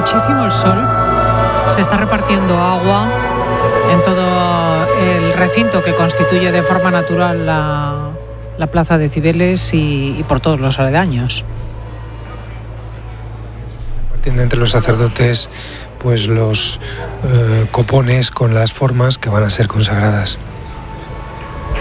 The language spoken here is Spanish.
muchísimo el sol. Se está repartiendo agua en todo el recinto que constituye de forma natural la plaza de Cibeles y por todos los aledaños. Partiendo entre los sacerdotes pues los copones con las formas que van a ser consagradas.